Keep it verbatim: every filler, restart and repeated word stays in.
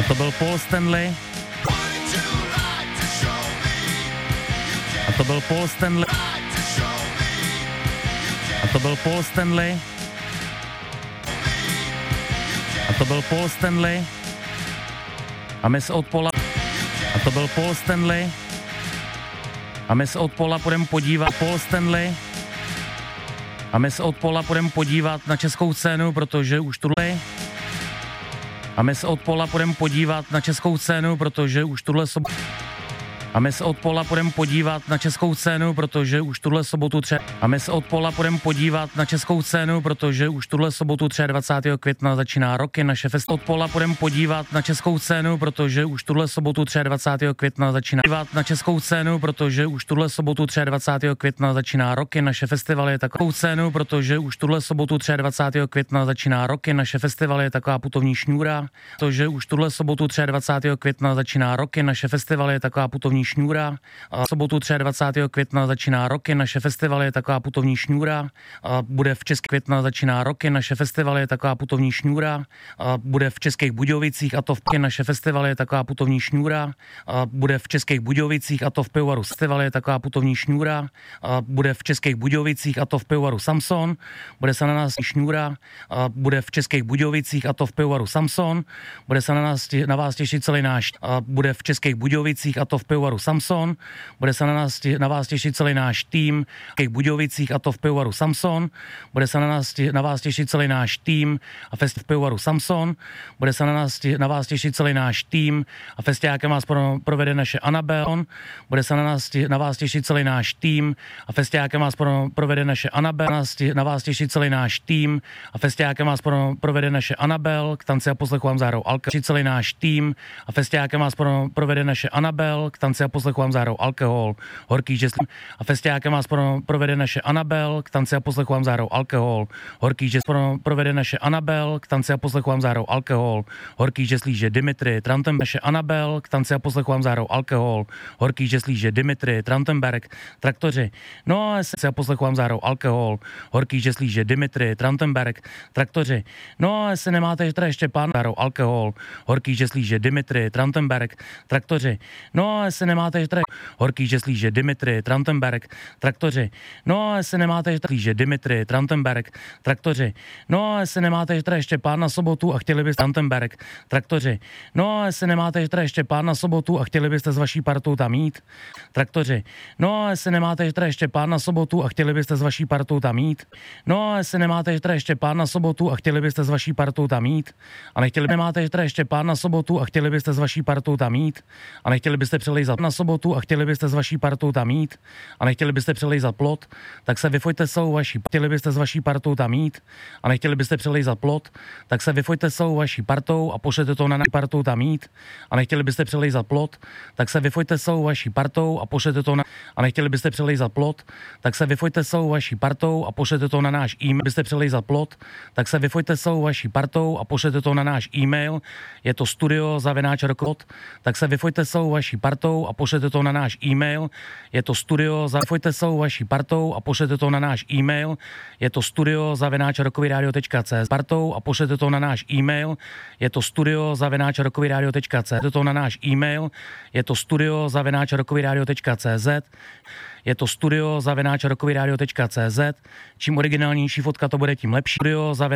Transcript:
A to byl Paul Stanley. A to byl Paul Stanley. A to byl Paul Stanley. A to byl Paul Stanley. A my se od Paula... A to byl Paul Stanley. A my se od Paula půjdeme podívat Paul Stanley. A my se od Paula půjdeme podívat na českou scénu, protože už tuhle... A my se od Paula půjdeme podívat na českou scénu, protože už tuhle sobotu... A my se od Paula půjdeme podívat na českou scénu, protože už tuhle sobotu tře... A my se od Paula půjdeme podívat na českou scénu, protože už tuhle sobotu dvacátého třetího května začíná roky naše fest. Od Paula půjdeme podívat na českou scénu, protože už tuhle sobotu dvacátého třetího května začíná podívat na českou scénu, protože už tuhle sobotu dvacátého třetího května začíná roky naše festival je takovou scénu, protože už tuhle sobotu dvacátého třetího května začíná roky naše festival je taková putovní šňůra, protože už tuhle sobotu dvacátého třetího května začíná roky naše festival je taková putovní šňůra. A sobotu dvacátého třetího května začíná roky naše festival je taková putovní šňůra. A bude v České května začíná roky naše festival je taková putovní šňůra. A bude v Českých Budějovicích a to v naše festival je taková putovní šňůra. A bude v Českých Budějovicích a to v Pivovaru festival je taková putovní šňůra. A bude v Českých Budějovicích a to v Pivovaru Samson. Bude se na nás šňůra. A bude v Českých Budějovicích a to v Pivovaru Samson. Bude se na nás na vás těšit celý náš. A bude v Českých Budějovicích a to v Pivovaru Samson. Bude se na nás na vás těšit celý náš tým v těch Budějovicích a to v Pivovaru Samson. Bude se na nás na vás těšit celý náš tým a fest v Pivovaru Samson. Bude se na nás na vás těšit celý náš tým a festiákem vás pro, provede naše Anabel. Bude se na nás na vás těšit celý náš tým a festiákem vás pro, provede naše Anabel. Na vás těšit celý náš tým a festiákem vás pro, provede naše Anabel. K tanci a poslechu vám zahrou alkohol. Celý náš tým a festiákem vás pro, provede naše Anabel. K tanci a poslechu vám zahrou alkohol, horký žesl a festiákem vás pro, provede naše Anabel. K tanci a poslechu vám zahrou alkohol, horký žesl pro, provede naše Anabel. K tanci a poslechu vám zahrou alkohol, horký žeslíže Dimitri Trantem naše Anabel. K tanci a poslechu vám zahrou alkohol, horký žeslíže Dimitri Trantenberg, traktoři. No a se a poslechu vám zahrou alkohol, horký žeslíže Dimitri Trantenberg, traktoři. No a se nemáte teda ještě pán zahrou alkohol, horký žeslíže Dimitri Trantenberg, traktoři. No a se nemáte teda horký žeslíže Dimitri Trantenberg, traktoři. No a se nemáte žeslíže Dimitri Trantenberg, traktoři. No a se nemáte teda ještě pán na sobotu a chtěli byste Trantenberg, traktoři. No a se nemáte teda ještě pán na sobotu a chtěli byste s vaší partou tam jít, traktoři. No a se nemáte teda ještě pán na sobotu a chtěli byste s vaší partou tam jít. No a se nemáte teda ještě pán na sobotu a chtěli byste s vaší partou tam jít. A nechtěli nemáte teda ještě pán na sobotu a chtěli byste s vaší partou tam jít. A nechtěli byste přelejzat na sobotu a chtěli byste s vaší partou tam jít. A nechtěli byste přelejzat plot, tak se vyfojte s vaší. Chtěli byste s vaší partou tam jít. A nechtěli byste přelejzat plot, tak se vyfojte s vaší partou a pošlete to na naši partou tam jít. A nechtěli byste přelejzat plot, tak se vyfojte s vaší partou a pošlete to na a nechtěli byste přelejzat plot, tak se vyfojte s vaší partou a pošlete to na náš e-mail. Byste přelejzat plot, tak se vyfojte s vaší partou a pošlete to na náš e-mail. Je to studio zavináč rokot, tak se vyfojte s vaší partou a pošlete to na náš e-mail. Je to studio zavojte s vaší partou a pošlete to na náš e-mail. Je to studio zavináč rokoviradio tečka cé zet partou a pošlete to na náš e-mail. Je to studio zavináč rokoviradio tečka cé zet to na náš e-mail. Je to studio zavináč rokoviradio tečka cé zet. Je to studio zavináč rokoviradio tečka cé zet. Čím originálnější fotka to bude, tím lepší. Studio